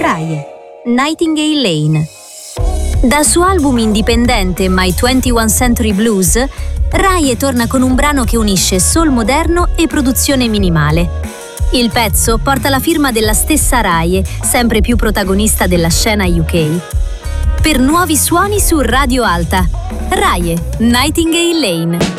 Raye, Nightingale Lane. Dal suo album indipendente My 21 Century Blues, Raye torna con un brano che unisce soul moderno e produzione minimale. Il pezzo porta la firma della stessa Raye, sempre più protagonista della scena UK. Per nuovi suoni su Radio Alta, Raye, Nightingale Lane.